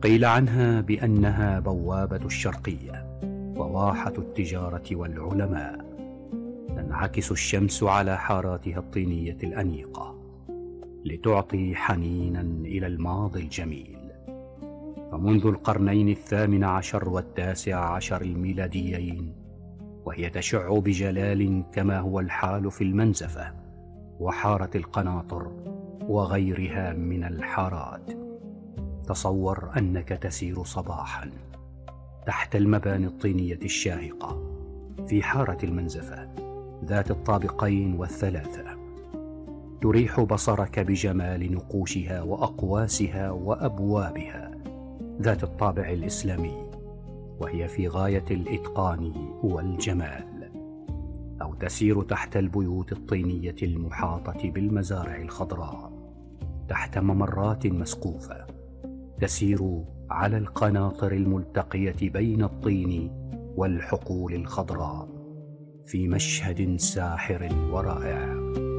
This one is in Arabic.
قيل عنها بأنها بوابة الشرقية وواحة التجارة والعلماء. تنعكس الشمس على حاراتها الطينية الأنيقة لتعطي حنينا إلى الماضي الجميل. فمنذ القرنين 18 و19 الميلاديين وهي تشع بجلال كما هو الحال في المنزفة وحارة القناطر وغيرها من الحارات. تصور أنك تسير صباحا تحت المباني الطينية الشاهقة في حارة المنزفة ذات الطابقين والثلاثة، تريح بصرك بجمال نقوشها وأقواسها وأبوابها ذات الطابع الإسلامي، وهي في غاية الإتقان والجمال. أو تسير تحت البيوت الطينية المحاطة بالمزارع الخضراء تحت ممرات مسقوفة، تسير على القناطر الملتقية بين الطين والحقول الخضراء في مشهد ساحر ورائع.